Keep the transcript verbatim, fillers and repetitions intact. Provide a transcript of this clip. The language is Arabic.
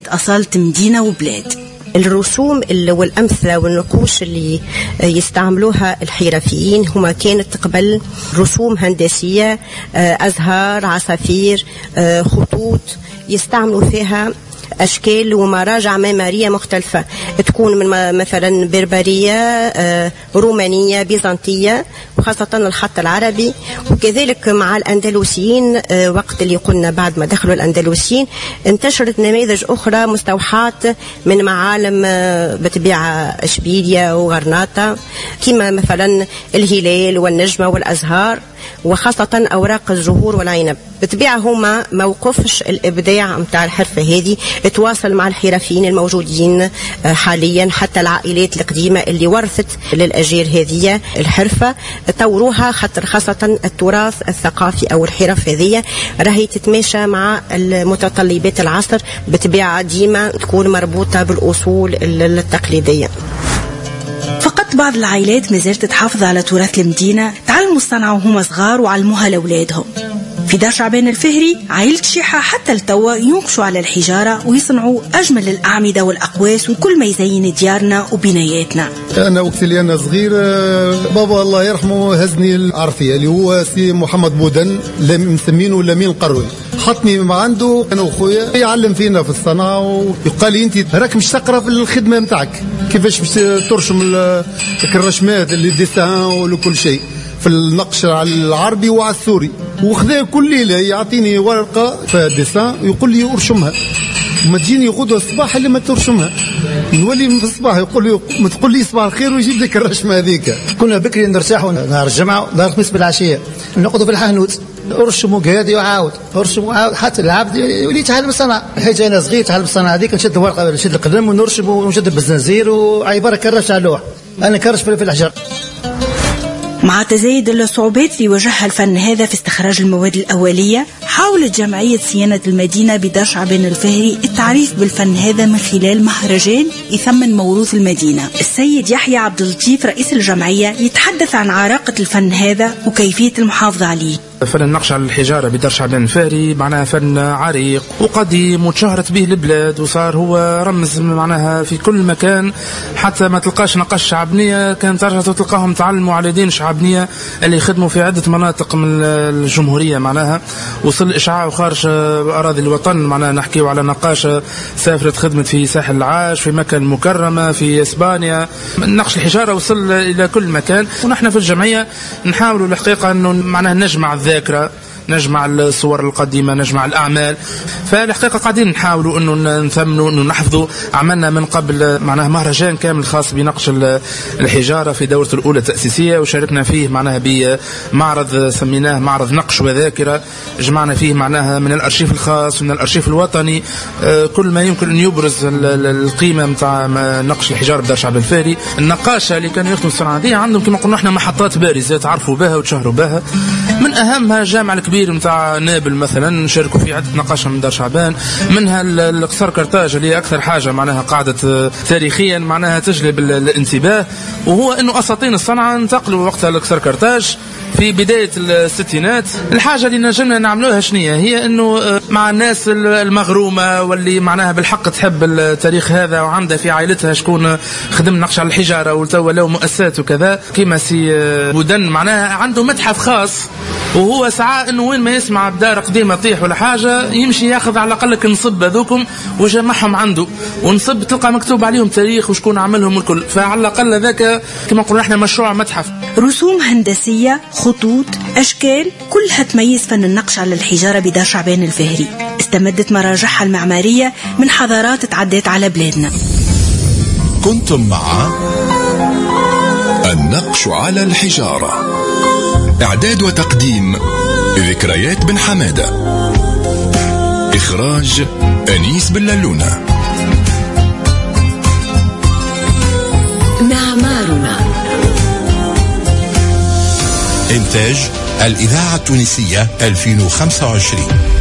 أصالة مدينة وبلاد. الرسوم والأمثلة والنقوش اللي يستعملوها الحرفيين هما كانت قبل رسوم هندسية، أزهار، عصافير، خطوط يستعملوا فيها أشكال ومراجع معمارية مختلفة، تكون من مثلا بربرية، رومانية، بيزنطية، وخاصة الخط العربي. وكذلك مع الأندلسيين وقت اللي قلنا بعد ما دخلوا الأندلسيين انتشرت نماذج أخرى مستوحاة من معالم بطبيعة إشبيلية وغرناطة، كما مثلا الهلال والنجمة والأزهار، وخاصة أوراق الزهور والعنب. بطبيعة هما موقفش الإبداع متاع الحرفة هذه، تواصل مع الحرفيين الموجودين حاليا، حتى العائلات القديمة اللي ورثت للأجيال هذه الحرفة طوروها، خاطر خاصة التراث الثقافي أو الحرف هذه راهي تتماشى مع المتطلبات العصر، بطبيعة ديما تكون مربوطة بالأصول التقليدية. فقط بعض العائلات مازالت تحافظ على تراث المدينة، تعلموا الصنعة وهم صغار وعلموها لأولادهم. في دار شعبان الفهري عائلة شيحة حتى لتوا ينقشوا على الحجارة ويصنعوا أجمل الأعمدة والأقواس وكل ما يزين ديارنا وبناياتنا. أنا وقت اللي أنا صغير بابا الله يرحمه هزني العرفية اللي هو سي محمد بودن مسمينه لمين القروي، حطني مع عنده أنا وخويا يعلم فينا في الصنعة، ويقال لي أنت راك مش تقرأ في الخدمة متاعك كيفاش باش ترشم الرشمات اللي ديسان وكل شيء في النقش على العربي وعلى السوري. وخذا كل ليلة يعطيني ورقة في ديسان ويقول لي ارشمها، ما تجيني غدوة الصباح اللي ما ترشمها، نولي في الصباح يقول لي ما تقول لي صباح الخير ويجيب لك الرشمة هذيك. كنا بكري نرتاحوا نهار الجمعة نهار الخميس بالعشية نقعدوا في الحانوت ارشموا قادي وعاود ارشموا وعاود حتى العبد يولي يتعلم الصنعة. حيت انا صغير تعلم الصنعة هذيك، نشد الورقة نشد القلم ونرشم ونشد البزنزير وعيبرة كرش على اللوح، انا كرش في الحجر. مع تزايد الصعوبات اللي واجهها الفن هذا في استخراج المواد الأولية، حاولت جمعية صيانة المدينة بدار شعبان الفهري التعريف بالفن هذا من خلال مهرجان يثمن موروث المدينة. السيد يحيى عبد اللطيف رئيس الجمعية يتحدث عن عراقة الفن هذا وكيفية المحافظة عليه. فن النقش على الحجارة بدار شعبان الفهري معناها فن عريق وقديم وتشهرت به البلاد، وصار هو رمز معناها في كل مكان، حتى ما تلقاش نقاش شعبنية كانت ترجع تلقاهم تعلموا على يدين شعبنية اللي يخدموا في عدة مناطق من الجمهورية. معناها وصل إشعاع وخارج أراضي الوطن، معناها نحكيو على نقاشة سافرت خدمت في ساحل العاج، في مكة المكرمة، في إسبانيا. نقش الحجارة وصل إلى كل مكان، ونحن في الجمعية نحاولوا الحقيقة أنه معناها نجمع الذاكرة، نجمع الصور القديمة، نجمع الأعمال. فالحقيقة قاعدين نحاولوا أنه نثمنوا أنه نحفظوا. عملنا من قبل معناها مهرجان كامل خاص بنقش الحجارة في دورته الأولى التأسيسية، وشاركنا فيه معناها بمعرض سميناه معرض نقش وذاكرة، جمعنا فيه معناها من الأرشيف الخاص ومن الأرشيف الوطني كل ما يمكن أن يبرز القيمة متاع نقش الحجارة بدار شعبان الفهري. النقاشة اللي كانوا يخدموا الصناعة دي عندهم كما قلنا احنا محطات بارزة تعرفوا بها وتشهروا بها، من أهمها الجامع الكبير متاع نابل مثلا شاركوا في عدة نقاشة من دار شعبان، منها القصر كرتاج اللي أكثر حاجة معناها قاعدة تاريخيا معناها تجلب الانتباه، وهو أنه أساطين الصنعة انتقلوا وقتها القصر كرتاج في بداية الستينات. الحاجة اللي نجمنا نعملوها شنية هي أنه مع الناس المغرومة واللي معناها بالحق تحب التاريخ هذا وعندها في عائلتها شكون خدم نقش على الحجارة وتوا له مؤسسات وكذا كيما سي بودن، معناها عنده متحف خاص، وهو ساعة انه وين ما يسمع بدار قديمة طيح ولا حاجة يمشي ياخذ على الاقل كنصب هذوكم وجمعهم عنده، ونصب تلقى مكتوب عليهم تاريخ وشكون عملهم الكل، فعلى الاقل ذاك كما قلنا احنا مشروع متحف. رسوم هندسية، خطوط، اشكال، كلها تميز فن النقش على الحجارة بدار شعبان الفهري. استمدت مراجعها المعمارية من حضارات تعدت على بلادنا. كنتم مع النقش على الحجارة، إعداد وتقديم ذكريات بن حمادة، إخراج أنيس بلالونة. معمارنا، إنتاج الإذاعة التونسية ألفين وخمسة وعشرين.